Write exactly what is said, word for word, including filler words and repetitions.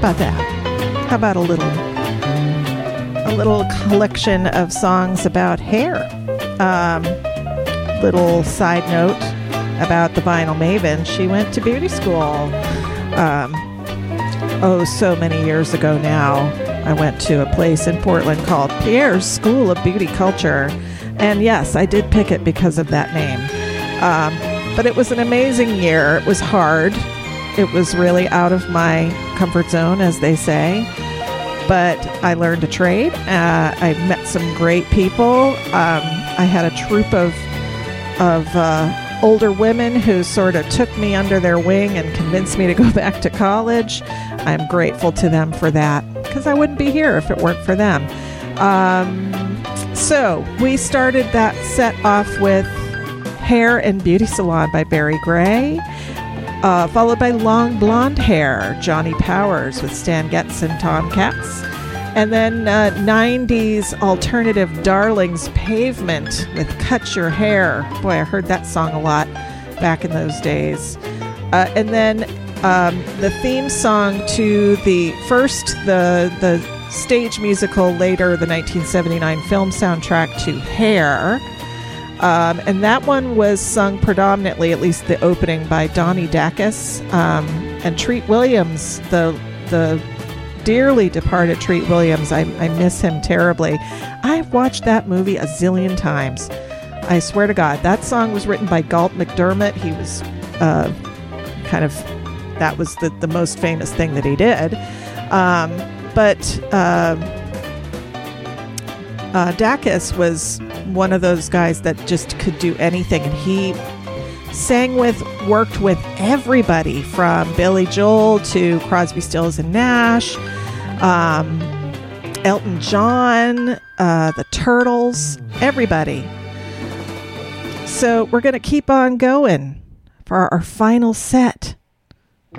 about that? How about a little, a little collection of songs about hair? Um, little side note about the Vinyl Maven. She went to beauty school. Um, oh, so many years ago now. I went to a place in Portland called Pierre's School of Beauty Culture. And yes, I did pick it because of that name. Um, but it was an amazing year. It was hard. It was really out of my comfort zone, as they say. But I learned a trade. Uh, I met some great people. Um, I had a troop of, of uh, older women who sort of took me under their wing and convinced me to go back to college. I'm grateful to them for that, because I wouldn't be here if it weren't for them. Um, so we started that set off with Hair and Beauty Salon by Barry Gray, uh, followed by Long Blonde Hair, Johnny Powers with Stan Getz and Tom Katz, and then uh, nineties alternative darlings Pavement with Cut Your Hair. Boy, I heard that song a lot back in those days. Uh, and then um, the theme song to the first, the the stage musical, later the nineteen seventy-nine film soundtrack to Hair. Um, and that one was sung predominantly, at least the opening, by Donnie Dacus um, and Treat Williams, the the dearly departed Treat Williams. I, I miss him terribly. I've watched that movie a zillion times. I swear to God. That song was written by Galt McDermott. He was uh, kind of, that was the, the most famous thing that he did. Um, but uh, uh, Dacus was one of those guys that just could do anything, and he sang with, worked with everybody from Billy Joel to Crosby, Stills and Nash, um, Elton John, uh, the Turtles, everybody. So we're going to keep on going for our final set